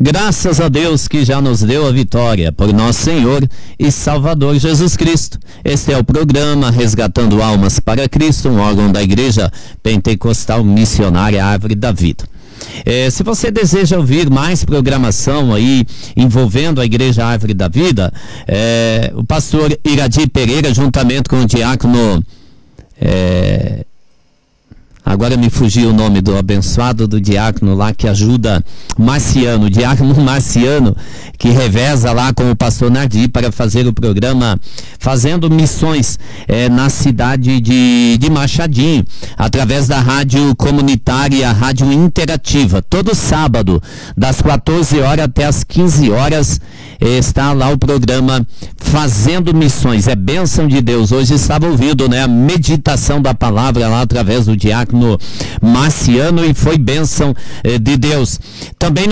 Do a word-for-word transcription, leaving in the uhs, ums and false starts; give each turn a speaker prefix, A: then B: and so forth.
A: Graças a Deus que já nos deu a vitória por nosso Senhor e Salvador Jesus Cristo. Este é o programa Resgatando Almas para Cristo, um órgão da Igreja Pentecostal Missionária Árvore da Vida. É, se você deseja ouvir mais programação aí envolvendo a Igreja Árvore da Vida, é, o pastor Iradi Pereira, juntamente com o diácono... É, Agora me fugiu o nome do abençoado do diácono lá que ajuda, Marciano, o diácono Marciano, que reveza lá com o pastor Nardi para fazer o programa Fazendo Missões é, na cidade de, de Machadinho, através da rádio comunitária, rádio interativa. Todo sábado, das quatorze horas até as quinze horas, está lá o programa Fazendo Missões. É bênção de Deus. Hoje estava ouvindo, né, a meditação da palavra lá através do diácono no Marciano e foi bênção eh, de Deus. Também